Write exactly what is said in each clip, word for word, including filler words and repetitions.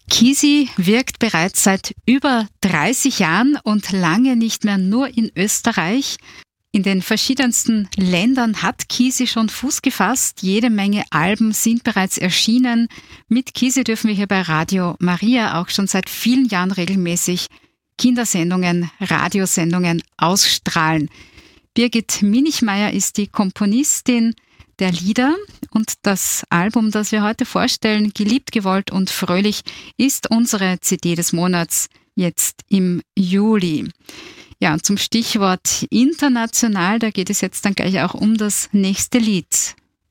Kisi wirkt bereits seit über dreißig Jahren und lange nicht mehr nur in Österreich. In den verschiedensten Ländern hat Kisi schon Fuß gefasst. Jede Menge Alben sind bereits erschienen. Mit Kisi dürfen wir hier bei Radio Maria auch schon seit vielen Jahren regelmäßig Kindersendungen, Radiosendungen ausstrahlen. Birgit Minichmeier ist die Komponistin der Lieder und das Album, das wir heute vorstellen, Geliebt, gewollt und fröhlich, ist unsere C D des Monats jetzt im Juli. Ja, und zum Stichwort international, da geht es jetzt dann gleich auch um das nächste Lied.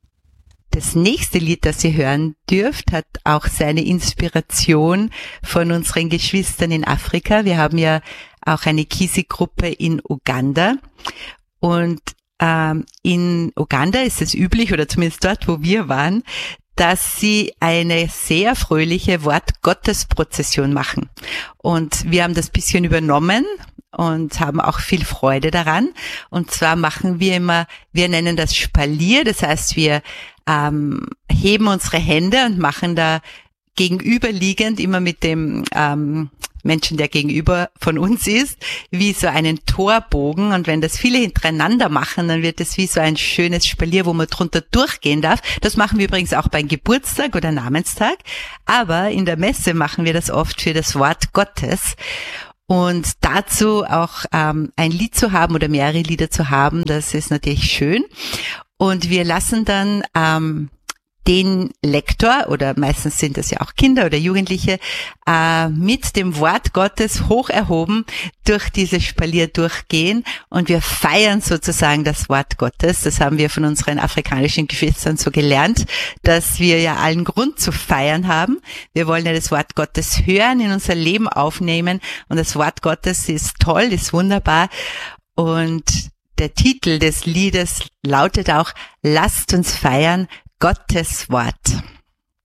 Das nächste Lied, das ihr hören dürft, hat auch seine Inspiration von unseren Geschwistern in Afrika. Wir haben ja auch eine Kisi-Gruppe in Uganda und ähm, in Uganda ist es üblich, oder zumindest dort, wo wir waren, dass sie eine sehr fröhliche Wort-Gottes-Prozession machen. Und wir haben das bisschen übernommen und haben auch viel Freude daran. Und zwar machen wir immer, wir nennen das Spalier, das heißt, wir ähm, heben unsere Hände und machen da gegenüberliegend immer mit dem ähm, Menschen, der gegenüber von uns ist, wie so einen Torbogen. Und wenn das viele hintereinander machen, dann wird es wie so ein schönes Spalier, wo man drunter durchgehen darf. Das machen wir übrigens auch beim Geburtstag oder Namenstag. Aber in der Messe machen wir das oft für das Wort Gottes. Und dazu auch ähm, ein Lied zu haben oder mehrere Lieder zu haben, das ist natürlich schön. Und wir lassen dann ähm, den Lektor, oder meistens sind das ja auch Kinder oder Jugendliche, äh, mit dem Wort Gottes hoch erhoben durch dieses Spalier durchgehen und wir feiern sozusagen das Wort Gottes. Das haben wir von unseren afrikanischen Geschwistern so gelernt, dass wir ja allen Grund zu feiern haben. Wir wollen ja das Wort Gottes hören, in unser Leben aufnehmen und das Wort Gottes ist toll, ist wunderbar und der Titel des Liedes lautet auch: Lasst uns feiern Gottes Wort.